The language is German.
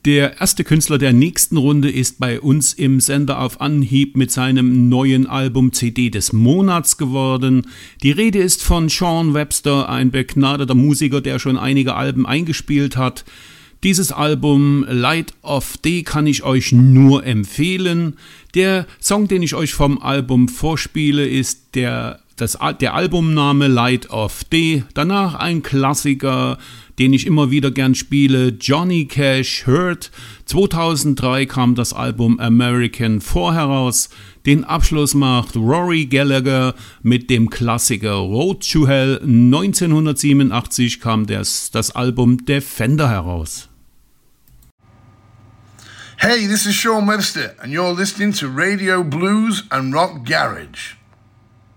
Der erste Künstler der nächsten Runde ist bei uns im Sender auf Anhieb mit seinem neuen Album CD des Monats geworden. Die Rede ist von Sean Webster, ein begnadeter Musiker, der schon einige Alben eingespielt hat. Dieses Album Light of Day kann ich euch nur empfehlen. Der Song, den ich euch vom Album vorspiele, ist der Albumname Light of Day. Danach ein Klassiker, den ich immer wieder gern spiele, Johnny Cash, Hurt. 2003 kam das Album American 4 heraus. Den Abschluss macht Rory Gallagher mit dem Klassiker Road to Hell. 1987 kam das Album Defender heraus. Hey, this is Sean Webster and you're listening to Radio Blues and Rock Garage.